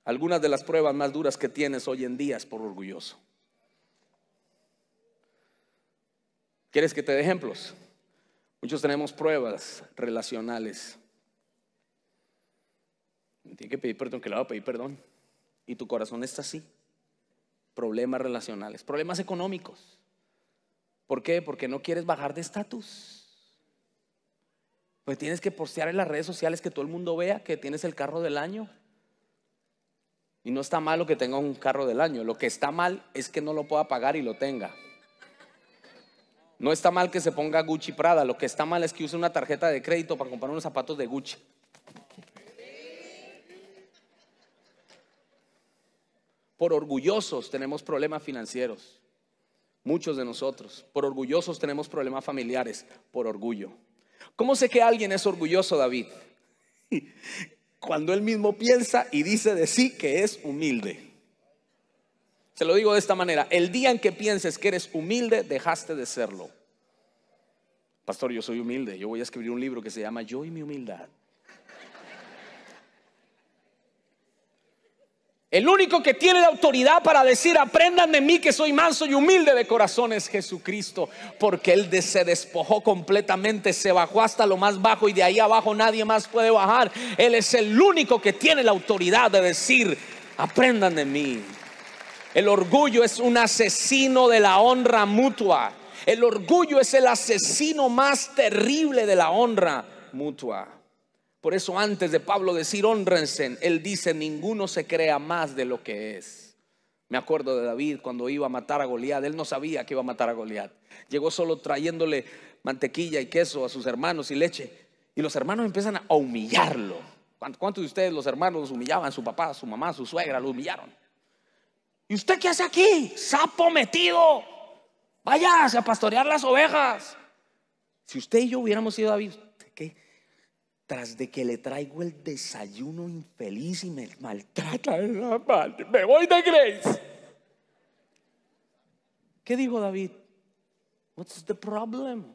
Algunas de las pruebas más duras que tienes hoy en día es por orgulloso. ¿Quieres que te dé ejemplos? Muchos tenemos pruebas relacionales. Tiene que pedir perdón, que le va a pedir perdón. Y tu corazón está así. Problemas relacionales, problemas económicos. ¿Por qué? Porque no quieres bajar de estatus. Pues tienes que postear en las redes sociales que todo el mundo vea que tienes el carro del año. Y no está malo que tenga un carro del año. Lo que está mal es que no lo pueda pagar y lo tenga. No está mal que se ponga Gucci Prada. Lo que está mal es que use una tarjeta de crédito para comprar unos zapatos de Gucci. Por orgullosos tenemos problemas financieros. Muchos de nosotros. Por orgullosos tenemos problemas familiares. Por orgullo. ¿Cómo sé que alguien es orgulloso, David? Cuando él mismo piensa y dice de sí que es humilde. Se lo digo de esta manera: el día en que pienses que eres humilde, dejaste de serlo. Pastor, yo soy humilde. Yo voy a escribir un libro que se llama Yo y mi humildad. El único que tiene la autoridad para decir aprendan de mí que soy manso y humilde de corazón es Jesucristo, porque Él se despojó completamente, se bajó hasta lo más bajo y de ahí abajo nadie más puede bajar. Él es el único que tiene la autoridad de decir aprendan de mí. El orgullo es un asesino de la honra mutua. El orgullo es el asesino más terrible de la honra mutua. Por eso antes de Pablo decir honrense, él dice ninguno se crea más de lo que es. Me acuerdo de David cuando iba a matar a Goliat. Él no sabía que iba a matar a Goliat. Llegó solo trayéndole mantequilla y queso a sus hermanos y leche. Y los hermanos empiezan a humillarlo. ¿Cuántos de ustedes los hermanos los humillaban? Su papá, su mamá, su suegra lo humillaron. ¿Y usted qué hace aquí? Sapo metido. Váyase a pastorear las ovejas. Si usted y yo hubiéramos sido David, ¿qué? Tras de que le traigo el desayuno infeliz y me maltrata en la madre, me voy de Grace. ¿Qué dijo David? What's the problem?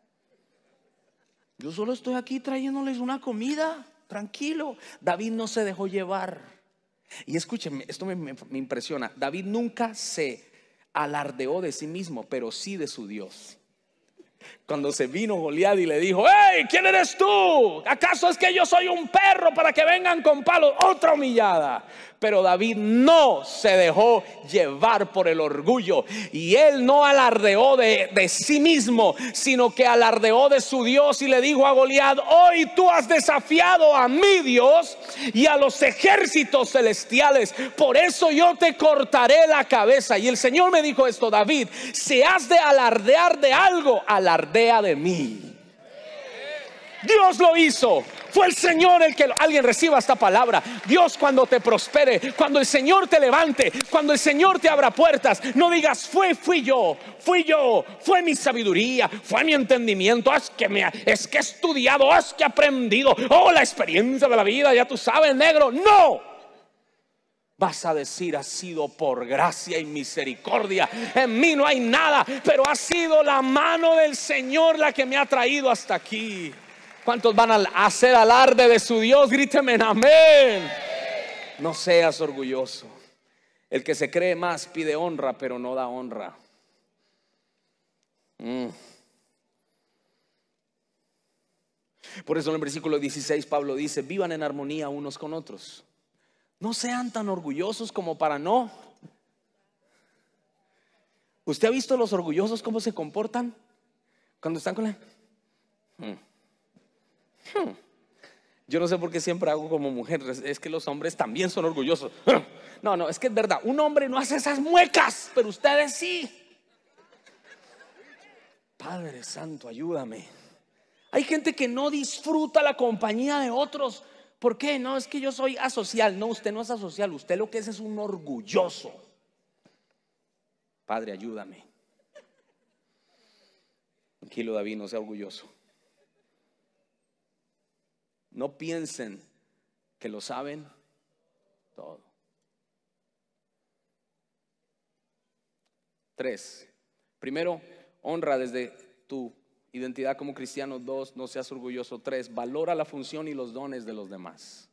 Yo solo estoy aquí trayéndoles una comida, tranquilo. David no se dejó llevar. Y escúchenme, esto me impresiona. David nunca se alardeó de sí mismo, pero sí de su Dios. Cuando se vino Goliat y le dijo: hey, ¿quién eres tú? ¿Acaso es que yo soy un perro para que vengan con palos? Otra humillada. Pero David no se dejó llevar por el orgullo. Y él no alardeó de sí mismo, sino que alardeó de su Dios. Y le dijo a Goliat: hoy tú has desafiado a mi Dios y a los ejércitos celestiales. Por eso yo te cortaré la cabeza. Y el Señor me dijo esto: David, si has de alardear de algo, alardea de mí. Dios lo hizo. Fue el Señor el que alguien reciba esta palabra. Dios, cuando te prospere, cuando el Señor te levante, cuando el Señor te abra puertas, no digas fui yo, fue mi sabiduría, fue mi entendimiento, es que he estudiado, es que he aprendido, la experiencia de la vida, ya tú sabes, negro. No. Vas a decir: ha sido por gracia y misericordia. En mí no hay nada, pero ha sido la mano del Señor la que me ha traído hasta aquí. ¿Cuántos van a hacer alarde de su Dios? Gríteme amén. No seas orgulloso. El que se cree más pide honra, pero no da honra. Por eso en el versículo 16 Pablo dice: vivan en armonía unos con otros. No sean tan orgullosos como para no. ¿Usted ha visto los orgullosos cómo se comportan cuando están con la... Yo no sé por qué siempre hago como mujer. Es que los hombres también son orgullosos. No, es que es verdad. Un hombre no hace esas muecas, pero ustedes sí. Padre Santo, ayúdame. Hay gente que no disfruta la compañía de otros. ¿Por qué? No, es que yo soy asocial. No, usted no es asocial. Usted lo que es un orgulloso. Padre, ayúdame. Tranquilo, David, no sea orgulloso. No piensen que lo saben todo. 3. Primero, honra desde tu identidad como cristiano. 2, no seas orgulloso. 3, valora la función y los dones de los demás.